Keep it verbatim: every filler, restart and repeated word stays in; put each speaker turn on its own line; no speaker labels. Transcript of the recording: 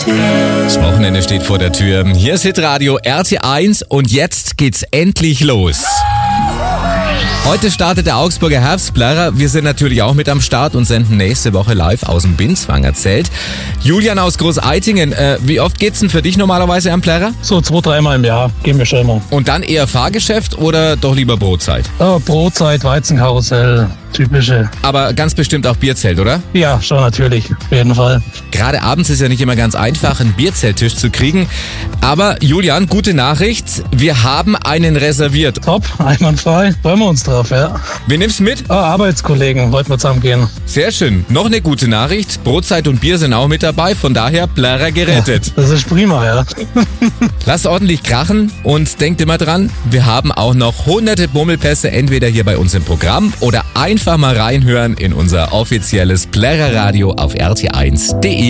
Das Wochenende steht vor der Tür. Hier ist Hitradio R T eins und jetzt geht's endlich los. Heute startet der Augsburger Herbstplärrer. Wir sind natürlich auch mit am Start und senden nächste Woche live aus dem Binswanger Zelt. Julian aus Großeitingen, äh, wie oft geht's denn für dich normalerweise am Plärrer?
So zwei, dreimal im Jahr gehen wir schon immer.
Und dann eher Fahrgeschäft oder doch lieber Brotzeit?
Oh, Brotzeit, Weizenkarussell, typische.
Aber ganz bestimmt auch Bierzelt, oder?
Ja, schon natürlich, auf jeden Fall.
Gerade abends ist ja nicht immer ganz einfach, einen Bierzelttisch zu kriegen. Aber Julian, gute Nachricht, wir haben einen reserviert.
Top, einwandfrei, freuen wir uns drauf, ja.
Wen nimmst du mit?
Oh, Arbeitskollegen, wollten wir zusammen gehen.
Sehr schön. Noch eine gute Nachricht, Brotzeit und Bier sind auch mit dabei, von daher Plärrer gerettet.
Das ist prima, ja.
Lass ordentlich krachen und denkt immer dran, wir haben auch noch hunderte Bummelpässe entweder hier bei uns im Programm oder einfach mal reinhören in unser offizielles Plärrerradio auf r t eins punkt d e.